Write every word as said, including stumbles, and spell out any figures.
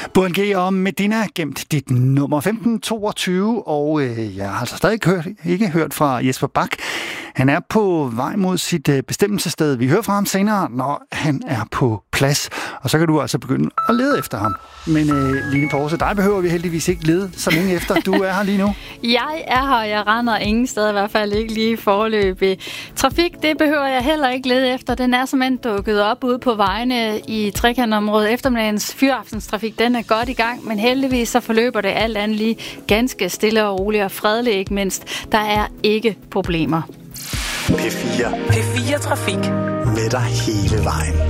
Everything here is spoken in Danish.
Burhan G og Medina gemt dit nummer femten toogtyve, og øh, jeg har altså stadig hørt, ikke hørt fra Jesper Bak. Han er på vej mod sit øh, bestemmelsessted. Vi hører fra ham senere, når han er på plads. Og så kan du altså begynde at lede efter ham. Men øh, Line Porse, dig behøver vi heldigvis ikke lede så længe efter. Du er her lige nu. Jeg er her, og jeg render ingen steder, i hvert fald ikke lige foreløbig. Trafik, det behøver jeg heller ikke lede efter. Den er simpelthen dukket op ude på vejene i trekantområdet. Eftermiddagens fyraftenstrafik, den er godt i gang, men heldigvis så forløber det alt andet lige ganske stille og roligt og fredeligt, ikke mindst. Der er ikke problemer. P fire. P fire Trafik. Med dig hele vejen.